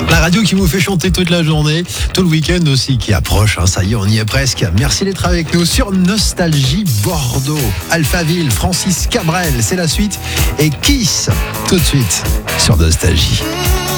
La radio qui vous fait chanter toute la journée, tout le week-end aussi qui approche, ça y est, on y est presque. Merci d'être avec nous sur Nostalgie Bordeaux. Alphaville, Francis Cabrel, c'est la suite. Et Kiss, tout de suite sur Nostalgie.